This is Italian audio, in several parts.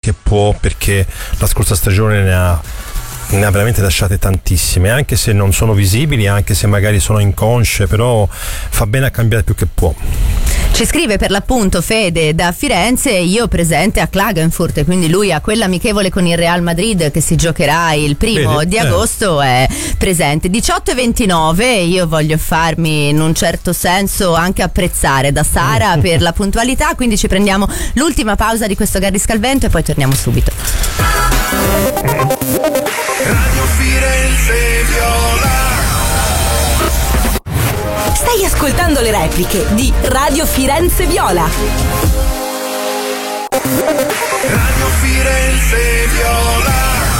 che può, perché la scorsa stagione ne ha veramente lasciate tantissime, anche se non sono visibili, anche se magari sono inconsce, però fa bene a cambiare più che può. Ci scrive per l'appunto Fede da Firenze, io presente a Klagenfurt, quindi lui a quell'amichevole con il Real Madrid che si giocherà il 1 di agosto è presente. 18:29, io voglio farmi in un certo senso anche apprezzare da Sara per la puntualità, quindi ci prendiamo l'ultima pausa di questo Garrisca al Vento e poi torniamo subito. Radio Firenze Viola. Stai ascoltando le repliche di Radio Firenze Viola. Radio Firenze Viola.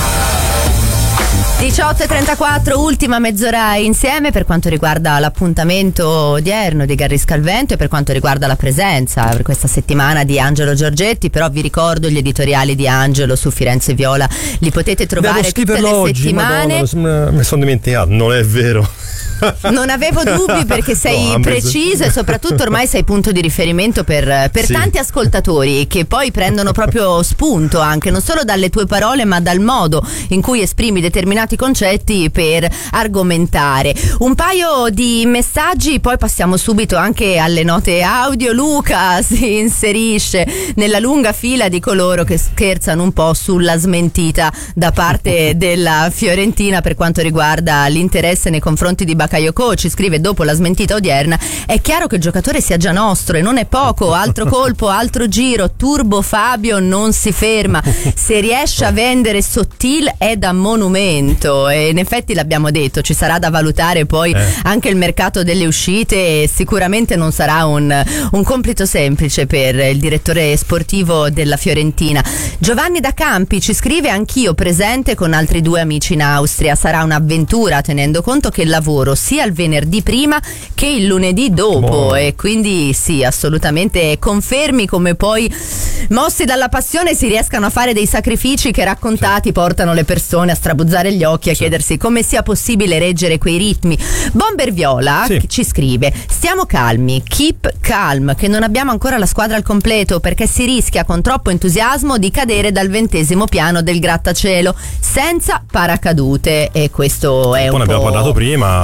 18:34, ultima mezz'ora insieme per quanto riguarda l'appuntamento odierno di Garrisca al Vento e per quanto riguarda la presenza per questa settimana di Angelo Giorgetti. Però vi ricordo gli editoriali di Angelo su Firenze Viola, li potete trovare tutte le oggi, settimane. Madonna, mi sono dimenticato, non è vero. Non avevo dubbi perché sei preciso e soprattutto ormai sei punto di riferimento per sì, tanti ascoltatori che poi prendono proprio spunto anche non solo dalle tue parole ma dal modo in cui esprimi determinati concetti per argomentare. Un paio di messaggi, poi passiamo subito anche alle note audio. Luca si inserisce nella lunga fila di coloro che scherzano un po' sulla smentita da parte della Fiorentina per quanto riguarda l'interesse nei confronti di Bakayoko. Ci scrive: dopo la smentita odierna è chiaro che il giocatore sia già nostro e non è poco, altro colpo, altro giro, Turbo Fabio non si ferma, se riesce a vendere Sottil è da monumento. E in effetti l'abbiamo detto, ci sarà da valutare poi anche il mercato delle uscite e sicuramente non sarà un compito semplice per il direttore sportivo della Fiorentina. Giovanni da Campi ci scrive: anch'io presente con altri 2 amici in Austria, sarà un'avventura tenendo conto che il lavoro sia il venerdì prima che il lunedì dopo. E quindi sì, assolutamente confermi come poi mossi dalla passione si riescano a fare dei sacrifici che raccontati portano le persone a strabuzzare gli occhi, a chiedersi come sia possibile reggere quei ritmi. Bomber Viola ci scrive: stiamo calmi, keep calm, che non abbiamo ancora la squadra al completo perché si rischia con troppo entusiasmo di cadere dal 20° piano del grattacielo senza paracadute. E questo è un po'. Ne abbiamo parlato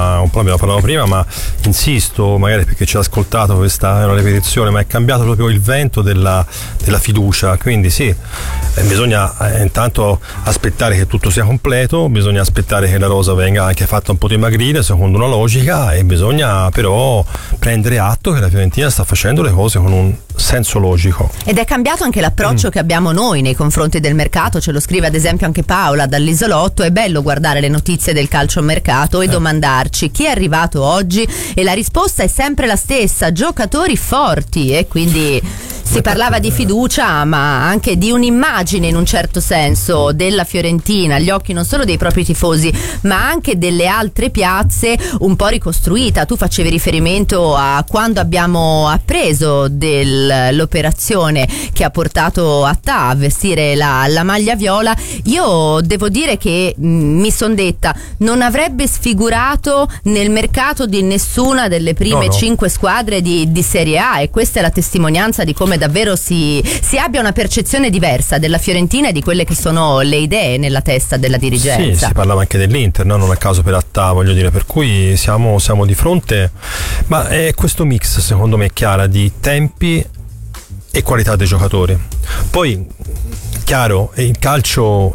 prima, ma insisto, magari perché ci ha ascoltato, questa è una ripetizione, ma è cambiato proprio il vento della fiducia. Quindi sì, bisogna intanto aspettare che tutto sia completo, bisogna aspettare che la rosa venga anche fatta un po' dimagrire secondo una logica, e bisogna però prendere atto che la Fiorentina sta facendo le cose con un senso logico. Ed è cambiato anche l'approccio che abbiamo noi nei confronti del mercato. Ce lo scrive ad esempio anche Paola dall'Isolotto: è bello guardare le notizie del calciomercato e domandarci chi è arrivato oggi, e la risposta è sempre la stessa: giocatori forti. E quindi si parlava di fiducia ma anche di un'immagine in un certo senso della Fiorentina agli occhi non solo dei propri tifosi ma anche delle altre piazze un po' ricostruita. Tu facevi riferimento a quando abbiamo appreso dell'operazione che ha portato Attà a vestire la maglia viola. Io devo dire che mi son detta non avrebbe sfigurato nel mercato di nessuna delle prime 5 squadre di Serie A, e questa è la testimonianza di come davvero si abbia una percezione diversa della Fiorentina e di quelle che sono le idee nella testa della dirigenza. Sì, si parlava anche dell'Inter, no? Non a caso per Attà, voglio dire, per cui siamo di fronte, ma è questo mix secondo me, Chiara, di tempi e qualità dei giocatori. Poi chiaro, il calcio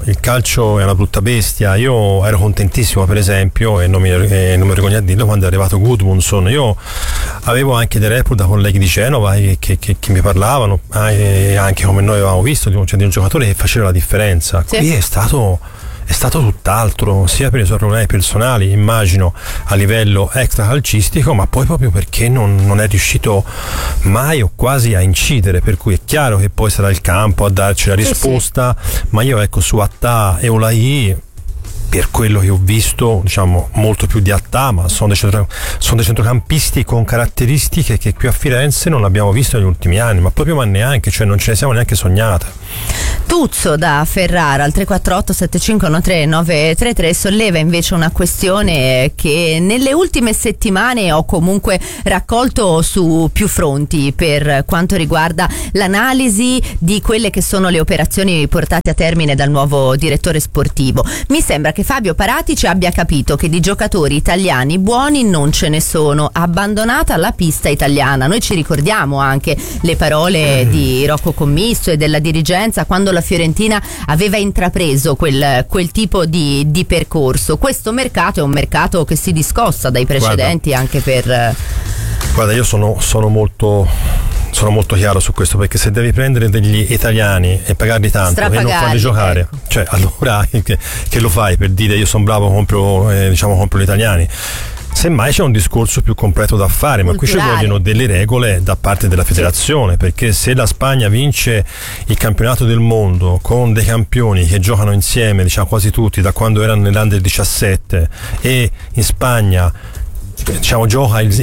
è una brutta bestia. Io ero contentissimo, per esempio, e non mi vergogno a dirlo, quando è arrivato Gudmundsson. Io avevo anche dei report da colleghi di Genova che mi parlavano, anche come noi avevamo visto, di un giocatore che faceva la differenza. Qui è stato tutt'altro, sia per i suoi problemi personali, immagino, a livello extracalcistico, ma poi proprio perché non è riuscito mai o quasi a incidere. Per cui è chiaro che poi sarà il campo a darci la risposta, ma io su Attà e Olai, per quello che ho visto, diciamo molto più di Attà, ma sono dei centrocampisti con caratteristiche che qui a Firenze non abbiamo visto negli ultimi anni, ma neanche, cioè non ce ne siamo neanche sognate. Tuzzo da Ferrara al 348 7513 933 solleva invece una questione che nelle ultime settimane ho comunque raccolto su più fronti per quanto riguarda l'analisi di quelle che sono le operazioni portate a termine dal nuovo direttore sportivo. Mi sembra che Fabio Paratici abbia capito che di giocatori italiani buoni non ce ne sono, abbandonata la pista italiana. Noi ci ricordiamo anche le parole di Rocco Commisso e della dirigenza quando la Fiorentina aveva intrapreso quel tipo di percorso. Questo mercato è un mercato che si discosta dai precedenti, anche per... Guarda, io sono molto chiaro su questo, perché se devi prendere degli italiani e pagarli tanto e non farli giocare, ecco. Cioè allora che lo fai per dire io sono bravo, compro gli italiani? Semmai c'è un discorso più completo da fare, ma qui ci vogliono delle regole da parte della federazione, perché se la Spagna vince il campionato del mondo con dei campioni che giocano insieme, diciamo quasi tutti, da quando erano nell'Under 17, e in Spagna gioca il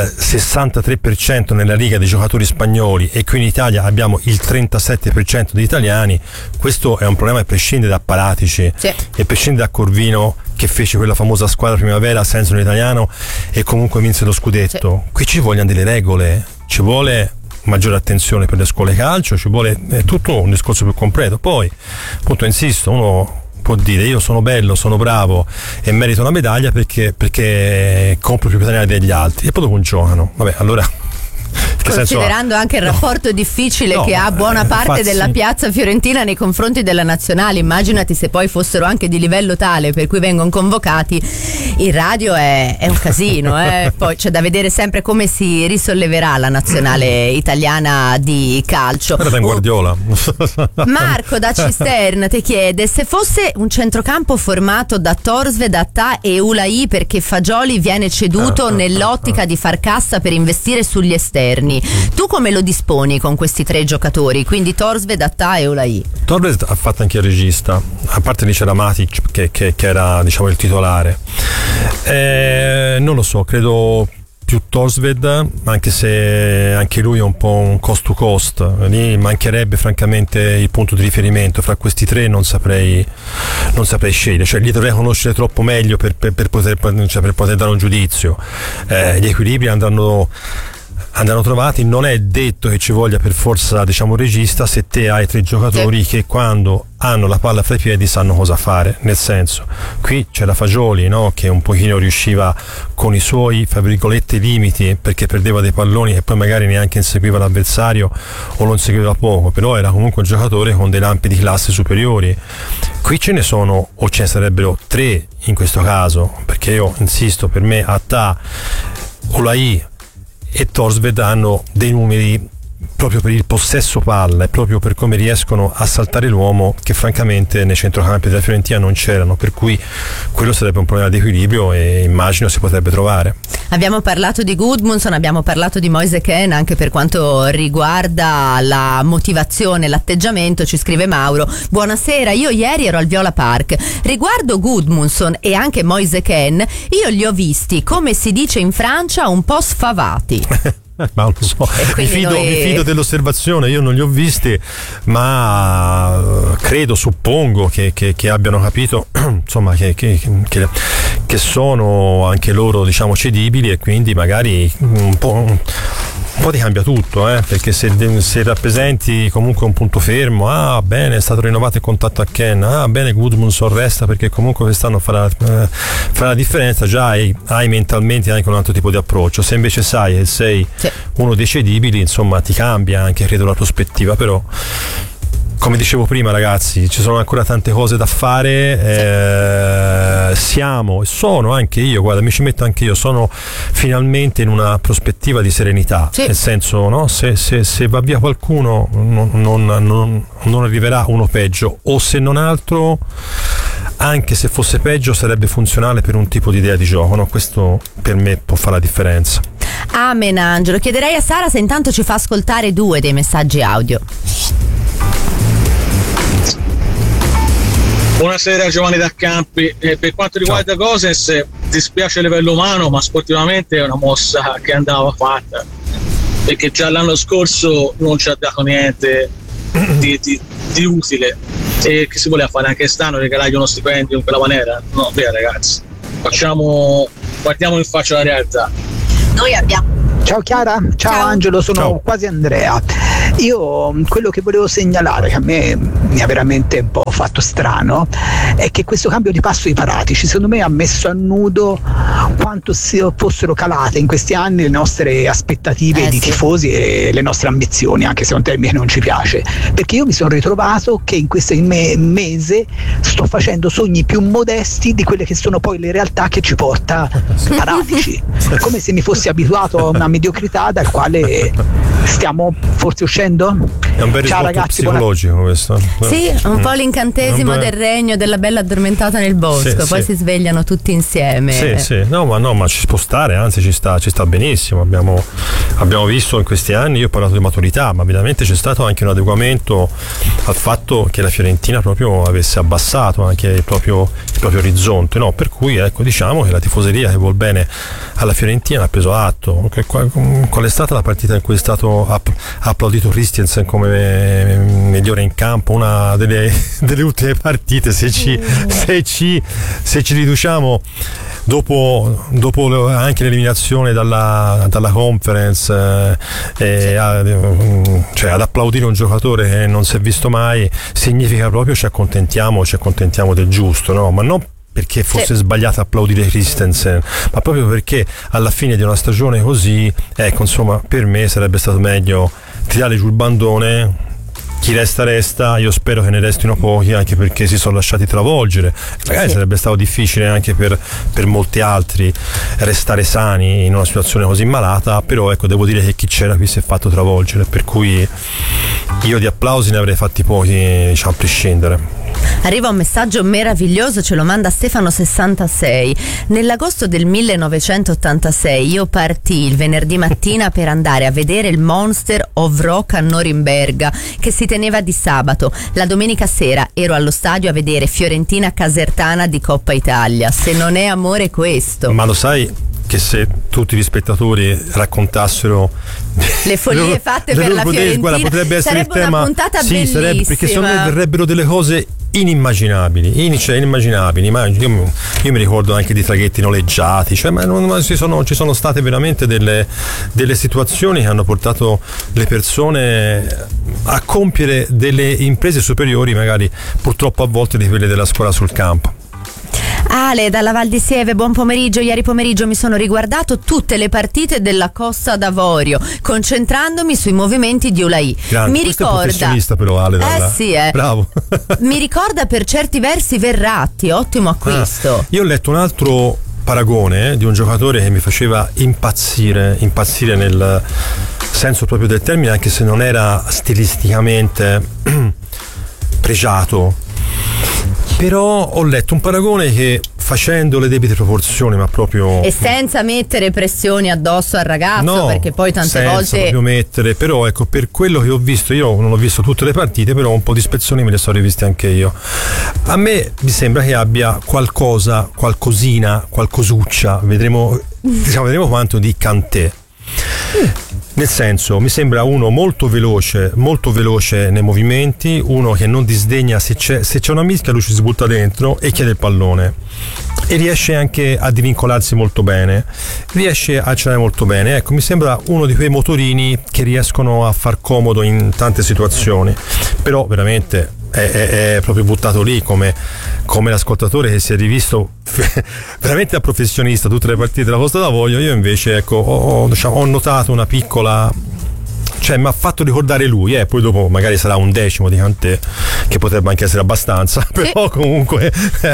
63% nella Liga dei giocatori spagnoli e qui in Italia abbiamo il 37% di italiani, questo è un problema che prescinde da Paratici e prescinde da Corvino, che fece quella famosa squadra primavera senza un italiano e comunque vinse lo scudetto. Qui ci vogliono delle regole, ci vuole maggiore attenzione per le scuole calcio, ci vuole tutto un discorso più completo. Poi appunto insisto, uno può dire io sono bello, sono bravo e merito una medaglia perché compro più italiani degli altri, e poi dopo giocano. Vabbè, allora considerando anche il rapporto difficile che ha buona parte della piazza fiorentina nei confronti della nazionale, immaginati se poi fossero anche di livello tale per cui vengono convocati. Il radio è un casino, poi c'è da vedere sempre come si risolleverà la nazionale italiana di calcio. Guarda in Guardiola. Marco da Cisterna ti chiede se fosse un centrocampo formato da Torsved, Attà e Ulai, perché Fagioli viene ceduto nell'ottica di far cassa per investire sugli esterni. Tu come lo disponi con questi tre giocatori, quindi Torsved, Attà e Ulai? Torsved ha fatto anche il regista, a parte lì c'era Matic che era diciamo il titolare. Non lo so, credo più Torsved, anche se anche lui è un po' un cost to cost, lì mancherebbe francamente il punto di riferimento. Fra questi tre non saprei scegliere, cioè li dovrei conoscere troppo meglio per poter dare un giudizio. Gli equilibri andranno trovati, non è detto che ci voglia per forza un regista se te hai tre giocatori che quando hanno la palla fra i piedi sanno cosa fare, nel senso, qui c'è la Fagioli, no? Che un pochino riusciva con i suoi fra virgolette limiti, perché perdeva dei palloni e poi magari neanche inseguiva l'avversario o lo inseguiva poco, però era comunque un giocatore con dei lampi di classe superiori. Qui ce ne sono, o ce ne sarebbero tre in questo caso, perché io insisto, per me Attà, Ulai e Torsved hanno dei numeri proprio per il possesso palla e proprio per come riescono a saltare l'uomo che francamente nei centrocampi della Fiorentina non c'erano, per cui quello sarebbe un problema di equilibrio e immagino si potrebbe trovare. Abbiamo parlato di Gudmundsson, abbiamo parlato di Moise Kean anche per quanto riguarda la motivazione, l'atteggiamento. Ci scrive Mauro: buonasera, io ieri ero al Viola Park, riguardo Gudmundsson e anche Moise Kean io li ho visti, come si dice in Francia, un po' sfavati. Ma non lo so, mi fido dell'osservazione, io non li ho visti, ma suppongo che abbiano capito insomma che sono anche loro cedibili, e quindi magari un po' ti cambia tutto, perché se rappresenti comunque un punto fermo, bene, è stato rinnovato il contatto a Kean, bene, Gudmundsson resta perché comunque quest'anno farà la differenza, già hai mentalmente anche un altro tipo di approccio. Se invece sai che sei uno dei cedibili, insomma ti cambia anche, credo, la prospettiva. Però come dicevo prima, ragazzi, ci sono ancora tante cose da fare. Sono anche io, guarda, mi ci metto anche io, sono finalmente in una prospettiva di serenità, nel senso, no? Se va via qualcuno non arriverà uno peggio, o se non altro, anche se fosse peggio, sarebbe funzionale per un tipo di idea di gioco, no? Questo per me può fare la differenza. Amen, Angelo. Chiederei a Sara se intanto ci fa ascoltare 2 dei messaggi audio. Buonasera Giovanni da Campi. Per quanto riguarda Gosens, dispiace a livello umano, ma sportivamente è una mossa che andava fatta, perché già l'anno scorso non ci ha dato niente di utile. E che si voleva fare anche quest'anno, regalargli uno stipendio in quella maniera? No, beh ragazzi, guardiamo in faccia la realtà. Noi abbiamo... Ciao Chiara, ciao Angelo, sono quasi Andrea. Io quello che volevo segnalare, che a me mi ha veramente un po' fatto strano, è che questo cambio di passo di Paratici secondo me ha messo a nudo quanto fossero calate in questi anni le nostre aspettative di tifosi e le nostre ambizioni, anche se è un termine che non ci piace, perché io mi sono ritrovato che in questo mese sto facendo sogni più modesti di quelle che sono poi le realtà che ci porta Paratici. È come se mi fossi abituato a una mediocrità dal quale stiamo forse uscendo. È un bel risvolto psicologico questo. Sì, un po' l'incantesimo del regno della bella addormentata nel bosco, poi si svegliano tutti insieme. Sì, no, ma ci può stare, anzi ci sta benissimo. Abbiamo visto in questi anni, io ho parlato di maturità, ma ovviamente c'è stato anche un adeguamento al fatto che la Fiorentina proprio avesse abbassato anche il proprio orizzonte, no? Per cui diciamo che la tifoseria che vuol bene alla Fiorentina ha preso atto. Qual è stata la partita in cui è stato applaudito Christensen come migliore in campo, una delle ultime partite, se ci riduciamo dopo anche l'eliminazione dalla conference, cioè ad applaudire un giocatore che non si è visto mai, significa proprio ci accontentiamo del giusto, no? Ma non perché fosse sbagliato applaudire Christensen, ma proprio perché alla fine di una stagione così, insomma, per me sarebbe stato meglio tirare giù il bandone. Chi resta, io spero che ne restino pochi, anche perché si sono lasciati travolgere. Magari sarebbe stato difficile anche per molti altri restare sani in una situazione così malata, però devo dire che chi c'era qui si è fatto travolgere, per cui io di applausi ne avrei fatti pochi, diciamo, a prescindere. Arriva un messaggio meraviglioso, ce lo manda Stefano66. Nell'agosto del 1986 io partii il venerdì mattina per andare a vedere il Monster of Rock a Norimberga, che si teneva di sabato. La domenica sera ero allo stadio a vedere Fiorentina Casertana di Coppa Italia. Se non è amore questo. Ma lo sai che se tutti gli spettatori raccontassero le follie fatte per la Fiorentina, potrebbe essere sarebbe il tema, una puntata bellissima, perché secondo me verrebbero delle cose inimmaginabili. Ma io mi ricordo anche di traghetti noleggiati, ma ci sono state veramente delle situazioni che hanno portato le persone a compiere delle imprese superiori, magari purtroppo a volte di quelle della scuola sul campo. Ale dalla Val di Sieve, buon pomeriggio. Ieri pomeriggio mi sono riguardato tutte le partite della Costa d'Avorio, concentrandomi sui movimenti di Ulai. Mi ricorda, è un professionista però Ale bravo. Mi ricorda per certi versi Verratti, ottimo acquisto. Io ho letto un altro paragone di un giocatore che mi faceva impazzire nel senso proprio del termine, anche se non era stilisticamente pregiato. Però ho letto un paragone che, facendo le debite proporzioni, ma proprio e senza mettere pressioni addosso al ragazzo, perché poi tante volte senza proprio mettere, però per quello che ho visto, io non ho visto tutte le partite, però un po' di spezzoni me le sono riviste anche io. A me mi sembra che abbia qualcosuccia, vedremo quanto di Kanté. Nel senso, mi sembra uno molto veloce nei movimenti, uno che non disdegna, se c'è una mischia lui ci si butta dentro e chiede il pallone, e riesce anche a divincolarsi molto bene, riesce a accelerare molto bene. Mi sembra uno di quei motorini che riescono a far comodo in tante situazioni, però veramente è proprio buttato lì come l'ascoltatore che si è rivisto veramente da professionista tutte le partite della Costa d'Avorio. Io invece ho notato una piccola, mi ha fatto ricordare lui, poi dopo magari sarà un decimo di Kanté, che potrebbe anche essere abbastanza, però comunque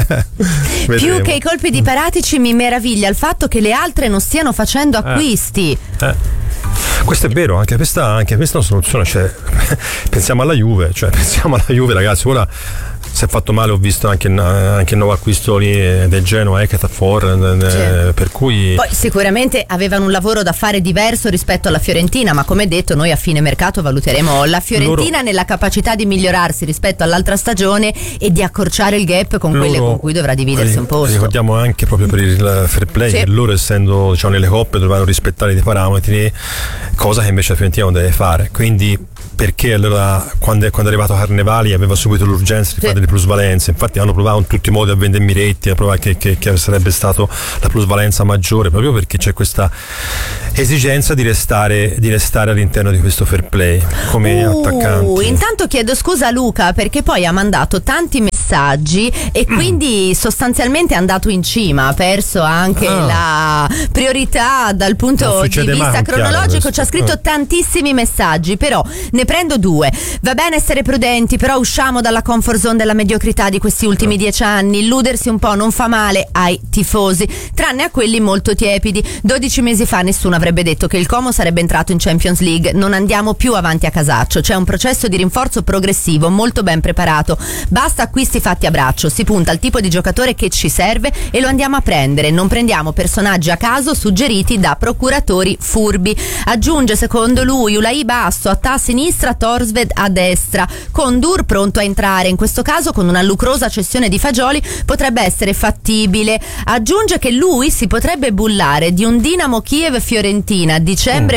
più che i colpi di Paratici mi meraviglia il fatto che le altre non stiano facendo acquisti. Questo è vero, anche questa è una soluzione, pensiamo alla Juve, ragazzi. Ora si è fatto male, ho visto anche il nuovo acquisto lì del Genoa, Ekafor, per cui poi sicuramente avevano un lavoro da fare diverso rispetto alla Fiorentina, ma come detto noi a fine mercato valuteremo la Fiorentina nella capacà di migliorarsi rispetto all'altra stagione e di accorciare il gap con quelle con cui dovrà dividersi un posto. Ricordiamo anche proprio per il fair play che loro, essendo nelle coppe, dovranno rispettare dei parametri, cosa che invece la Fiorentina non deve fare, quindi perché allora quando è arrivato Carnevali aveva subito l'urgenza di fare delle plusvalenze. Infatti hanno provato in tutti i modi a vendere Miretti, a provare che sarebbe stato la plusvalenza maggiore, proprio perché c'è questa esigenza di restare all'interno di questo fair play come attaccanti. Intanto chiedo scusa a Luca, perché poi ha mandato tanti messaggi e quindi sostanzialmente è andato in cima, ha perso anche la priorità dal punto di vista cronologico. Ci ha scritto tantissimi messaggi, però ne prendo due. Va bene essere prudenti, però usciamo dalla comfort zone della mediocrità di questi ultimi 10 anni. Illudersi un po' non fa male ai tifosi, tranne a quelli molto tiepidi. 12 mesi fa nessuno avrebbe detto che il Como sarebbe entrato in Champions League. Non andiamo più avanti a casaccio, c'è un processo di rinforzo progressivo molto ben preparato, basta acquisti fatti a braccio, si punta al tipo di giocatore che ci serve e lo andiamo a prendere, non prendiamo personaggi a caso suggeriti da procuratori furbi. Aggiunge, secondo lui, Ulai basso, Attà a sinistra, Torsved a destra, Kondur pronto a entrare, in questo caso con una lucrosa cessione di Fagioli potrebbe essere fattibile. Aggiunge che lui si potrebbe bullare di un Dinamo Kiev-Fiorentina dicembre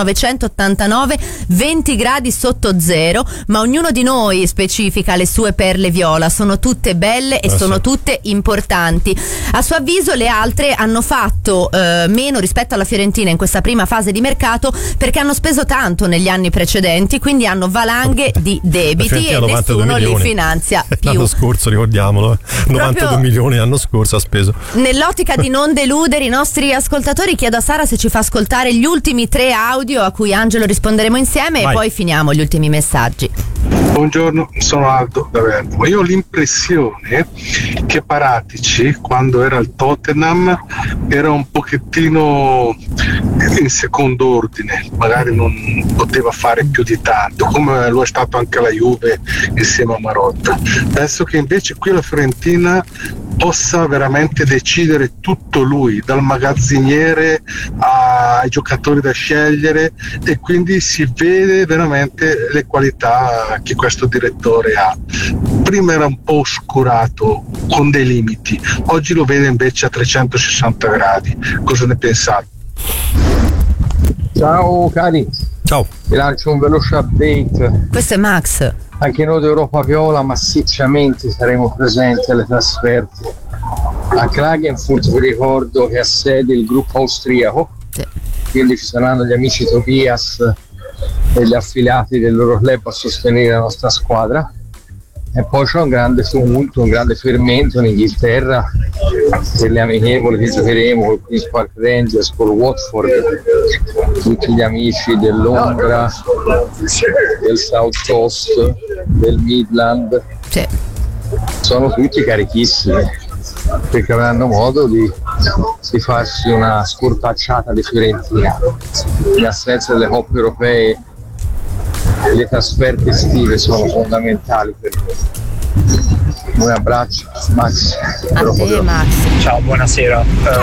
1989, 20 gradi sotto zero, ma ognuno di noi specifica le sue perle viola, sono tutte belle e sono tutte importanti. A suo avviso le altre hanno fatto meno rispetto alla Fiorentina in questa prima fase di mercato perché hanno speso tanto negli anni precedenti, quindi hanno valanghe di debiti e nessuno li finanzia più. L'anno scorso, ricordiamolo, 92 milioni l'anno scorso ha speso. Nell'ottica di non deludere i nostri ascoltatori, chiedo a Sara se ci fa ascoltare gli ultimi 3 audio a cui Angelo risponderemo insieme. Vai. E poi finiamo gli ultimi messaggi. Buongiorno, sono Aldo da Bergamo. Io ho l'impressione che Paratici, quando era al Tottenham, era un pochettino in secondo ordine, magari non poteva fare più di tanto, come lo è stato anche alla Juve insieme a Marotta. Penso che invece qui la Fiorentina possa veramente decidere tutto lui, dal magazziniere ai giocatori da scegliere, e quindi si vede veramente le qualità che questo direttore ha. Prima era un po' oscurato con dei limiti, oggi lo vede invece a 360 gradi. Cosa ne pensate? Ciao cari. Ciao. Vi lancio un veloce update. Questo è Max. Anche noi d'Europa Viola massicciamente saremo presenti alle trasferte. A Klagenfurt vi ricordo che ha sede il gruppo austriaco, quindi ci saranno gli amici Tobias e gli affiliati del loro club a sostenere la nostra squadra. E poi c'è un grande tumulto, un grande fermento in Inghilterra per le amichevoli che giocheremo col Queen's Park Rangers, col Watford, tutti gli amici del Londra, del South Coast, del Midland, sono tutti carichissimi perché avranno modo di farsi una scorpacciata di Fiorentina. In assenza delle coppe europee, le trasferte estive sono fondamentali per noi. Un abbraccio, Max. A te, Max. Ciao, buonasera.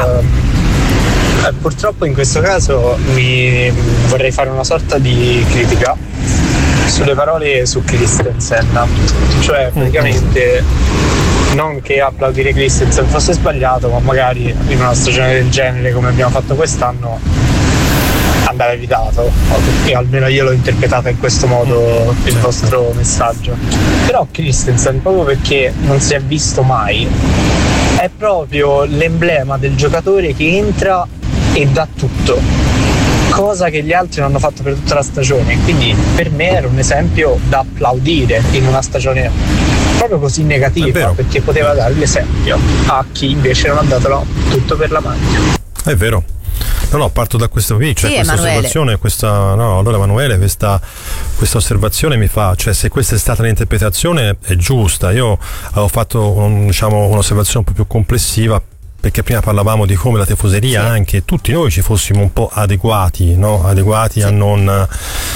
Purtroppo in questo caso vorrei fare una sorta di critica sulle parole su Christensen, cioè praticamente non che applaudire Christensen fosse sbagliato, ma magari in una stagione del genere come abbiamo fatto quest'anno andava evitato, e almeno io l'ho interpretata in questo modo il vostro messaggio. Però Christensen, proprio perché non si è visto mai, è proprio l'emblema del giocatore che entra e dà tutto, cosa che gli altri non hanno fatto per tutta la stagione. Quindi per me era un esempio da applaudire in una stagione proprio così negativa, perché poteva dare l'esempio a chi invece non ha dato tutto per la maglia. È vero. No, parto da questo qui, cioè questa Emanuele. osservazione, allora Emanuele, questa osservazione mi fa, cioè se questa è stata l'interpretazione è giusta. Io avevo fatto un'osservazione un po' più complessiva, perché prima parlavamo di come la tifoseria, anche tutti noi ci fossimo un po' adeguati a non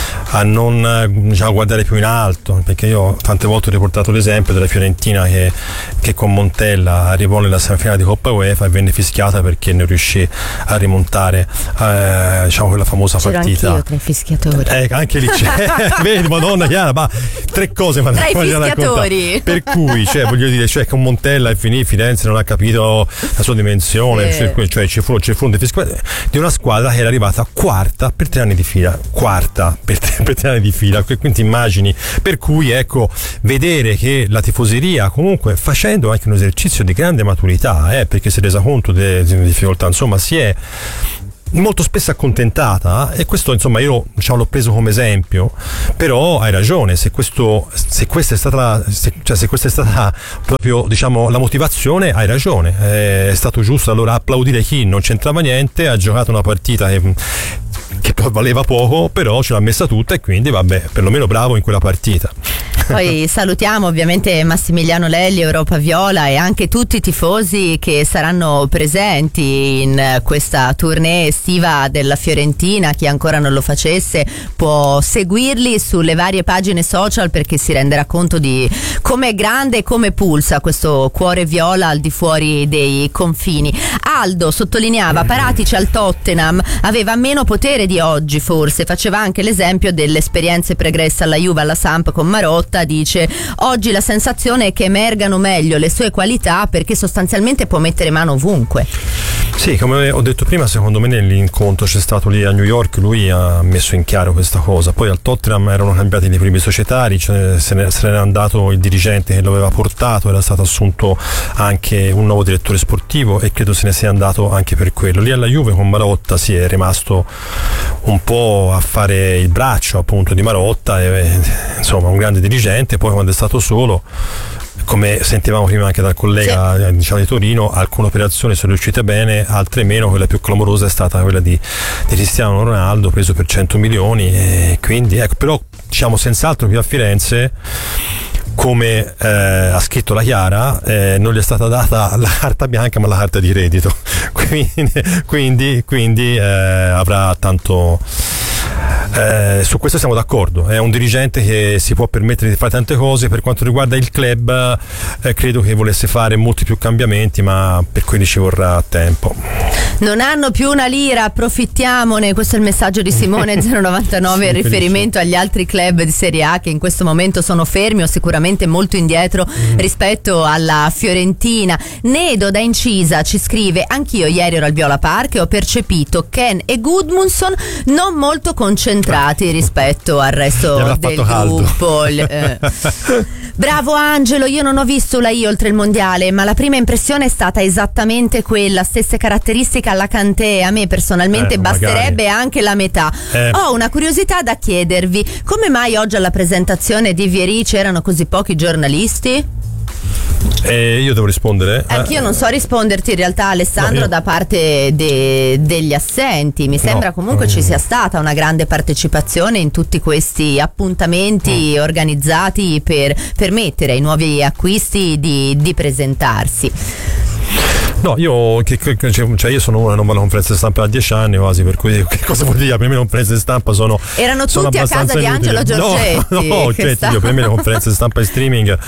guardare più in alto, perché io tante volte ho riportato l'esempio della Fiorentina che con Montella arrivò nella semifinale di Coppa UEFA e venne fischiata perché non riuscì a rimontare quella famosa partita. Anch'io tra i fischiatori. Anche lì c'è vedi, Madonna Chiara, ma 3 cose tra i fischiatori, per cui voglio dire, con Montella e Firenze non ha capito la sua dimensione, cioè ci fu un defischio di una squadra che era arrivata quarta per 3 anni di fila, quarta per 3 settimanali di fila, quindi immagini, per cui ecco, vedere che la tifoseria comunque facendo anche un esercizio di grande maturità, perché si è resa conto delle difficoltà, insomma si è molto spesso accontentata, e questo insomma io l'ho preso come esempio. Però hai ragione, se questa è stata proprio diciamo la motivazione, hai ragione, è stato giusto allora applaudire chi non c'entrava niente, ha giocato una partita che valeva poco, però ce l'ha messa tutta, e quindi vabbè, perlomeno bravo in quella partita. Poi salutiamo ovviamente Massimiliano Lelli, Europa Viola, e anche tutti i tifosi che saranno presenti in questa tournée estiva della Fiorentina. Chi ancora non lo facesse può seguirli sulle varie pagine social, perché si renderà conto di come è grande e come pulsa questo cuore viola al di fuori dei confini. Aldo sottolineava: Paratici al Tottenham aveva meno potere di oggi, forse faceva anche l'esempio delle esperienze pregresse alla Juve, alla Samp con Marotta. Dice: oggi la sensazione è che emergano meglio le sue qualità, perché sostanzialmente può mettere mano ovunque. Sì, come ho detto prima, secondo me nell'incontro c'è stato lì a New York, lui ha messo in chiaro questa cosa. Poi al Tottenham erano cambiati i primi societari, se n'era andato il dirigente che lo aveva portato, era stato assunto anche un nuovo direttore sportivo, e credo se ne sia andato anche per quello. Lì alla Juve con Marotta si è rimasto un po' a fare il braccio appunto di Marotta, insomma un grande dirigente. Poi quando è stato solo, come sentivamo prima anche dal collega diciamo, di Torino, alcune operazioni sono riuscite bene, altre meno. Quella più clamorosa è stata quella di Cristiano Ronaldo, preso per 100 milioni, e quindi ecco, però diciamo senz'altro qui a Firenze, come ha scritto la Chiara, non gli è stata data la carta bianca ma la carta di credito, quindi avrà tanto. Su questo siamo d'accordo, è un dirigente che si può permettere di fare tante cose. Per quanto riguarda il club, credo che volesse fare molti più cambiamenti, ma per quelli ci vorrà tempo. Non hanno più una lira, approfittiamone. Questo è il messaggio di Simone 099 in riferimento agli altri club di Serie A che in questo momento sono fermi o sicuramente molto indietro rispetto alla Fiorentina. Nedo da Incisa ci scrive: anch'io ieri ero al Viola Park e ho percepito Ken e Gudmundsson non molto concentrati rispetto al resto del gruppo. Bravo Angelo, io non ho visto la oltre il mondiale, ma la prima impressione è stata esattamente quella, stesse caratteristiche alla Kanté. A me personalmente basterebbe magari anche la metà. Ho una curiosità da chiedervi: come mai oggi alla presentazione di Vieri c'erano così pochi giornalisti? Io devo rispondere? Anch'io non so risponderti in realtà, Alessandro, da parte degli assenti. Mi sembra comunque ci sia stata una grande partecipazione in tutti questi appuntamenti organizzati per permettere ai nuovi acquisti di presentarsi. No, io sono uno che non va alla conferenza di stampa da 10 anni quasi, per cui che cosa vuol dire? Per me le conferenze di stampa erano tutti a casa di Angelo Giorgetti. No, per me le conferenze di stampa e streaming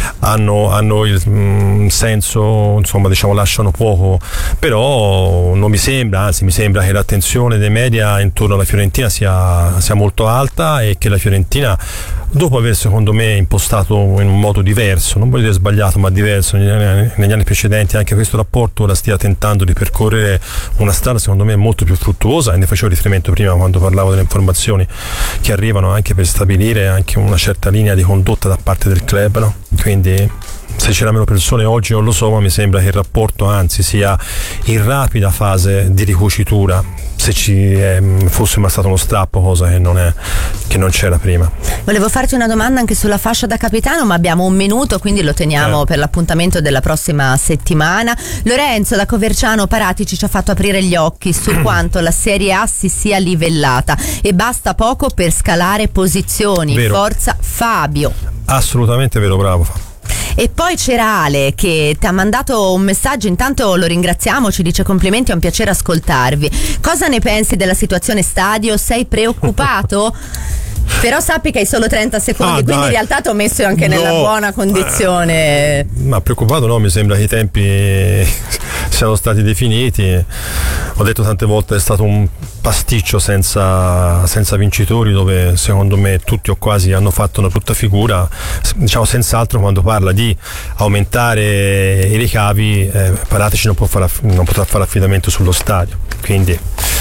hanno il senso, insomma, diciamo, lasciano poco, però non mi sembra, anzi mi sembra che l'attenzione dei media intorno alla Fiorentina sia molto alta, e che la Fiorentina, dopo aver secondo me impostato in un modo diverso, non voglio dire sbagliato ma diverso negli anni precedenti anche questo rapporto, ora stia tentando di percorrere una strada secondo me molto più fruttuosa, e ne facevo riferimento prima quando parlavo delle informazioni che arrivano anche per stabilire anche una certa linea di condotta da parte del club, no? Quindi se c'erano meno persone oggi non lo so, ma mi sembra che il rapporto anzi sia in rapida fase di ricucitura, se ci fosse mai stato uno strappo, cosa che non c'era prima. Volevo farti una domanda anche sulla fascia da capitano, ma abbiamo un minuto, quindi lo teniamo per l'appuntamento della prossima settimana. Lorenzo da Coverciano: Paratici ci ha fatto aprire gli occhi su quanto la Serie A si sia livellata e basta poco per scalare posizioni. Vero. Forza Fabio. Assolutamente vero, bravo. E poi c'era Ale che ti ha mandato un messaggio, intanto lo ringraziamo, ci dice: complimenti, è un piacere ascoltarvi. Cosa ne pensi della situazione stadio? Sei preoccupato? Però sappi che hai solo 30 secondi, quindi in realtà ti ho messo anche nella buona condizione. Ma preoccupato no, mi sembra che i tempi siano stati definiti. Ho detto tante volte è stato un pasticcio senza vincitori, dove secondo me tutti o quasi hanno fatto una brutta figura. Diciamo senz'altro quando parla di aumentare i ricavi, Paratici non potrà fare affidamento sullo stadio, quindi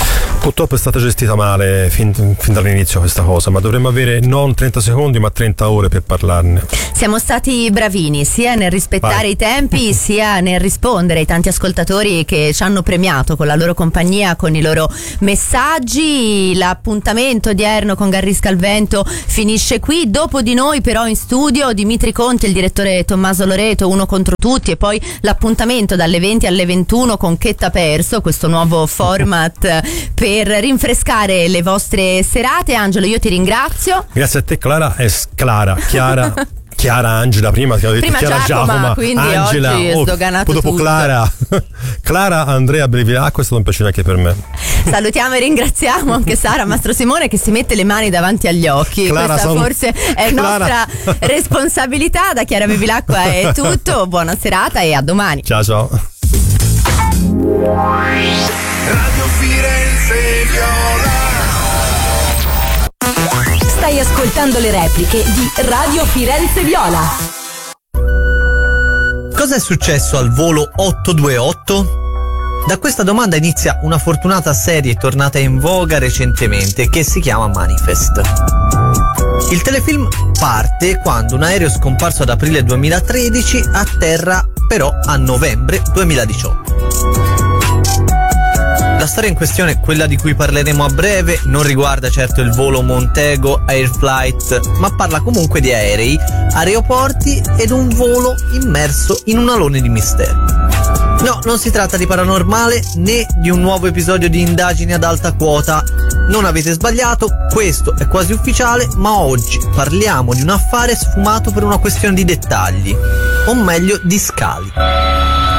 Purtroppo è stata gestita male fin dall'inizio questa cosa, ma dovremmo avere non 30 secondi ma 30 ore per parlarne. Siamo stati bravini sia nel rispettare i tempi sia nel rispondere ai tanti ascoltatori che ci hanno premiato con la loro compagnia, con i loro messaggi. L'appuntamento odierno con Garrisca al Vento finisce qui. Dopo di noi però in studio Dimitri Conti e il direttore Tommaso Loreto, Uno contro tutti, e poi l'appuntamento dalle 20 alle 21 con Che t'ha perso, questo nuovo format per rinfrescare le vostre serate. Angelo, io ti ringrazio. Grazie a te Chiara, Angela, prima ti avevo detto Chiara Giacomo, quindi Angela, oggi è sdoganato dopo tutto. Clara Andrea Bevilacqua, è stato un piacere anche per me. Salutiamo e ringraziamo anche Sara Mastro Simone che si mette le mani davanti agli occhi. Questa forse è nostra responsabilità. Da Chiara Bevilacqua è tutto, buona serata e a domani. Ciao. Radio Firenze Viola. Stai ascoltando le repliche di Radio Firenze Viola. Cosa è successo al volo 828? Da questa domanda inizia una fortunata serie tornata in voga recentemente che si chiama Manifest. Il telefilm parte quando un aereo scomparso ad aprile 2013 atterra però a novembre 2018. La storia in questione, quella di cui parleremo a breve, non riguarda certo il volo Montego Air Flight, ma parla comunque di aerei, aeroporti ed un volo immerso in un alone di mistero. No, non si tratta di paranormale né di un nuovo episodio di indagini ad alta quota. Non avete sbagliato, questo è quasi ufficiale, ma oggi parliamo di un affare sfumato per una questione di dettagli, o meglio di scali.